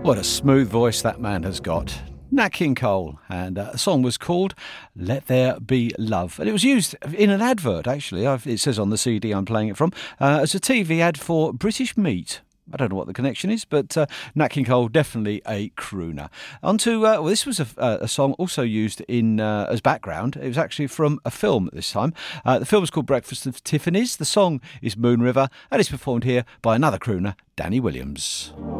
What a smooth voice that man has got. Nat King Cole, and the song was called Let There Be Love, and it was used in an advert actually. It says on the CD I'm playing it from as a TV ad for British Meat. I don't know what the connection is, but Nat King Cole, definitely a crooner. On to, this was a song also used in as background. It was actually from a film at this time. The film is called Breakfast of Tiffany's. The song is Moon River, and it's performed here by another crooner, Danny Williams.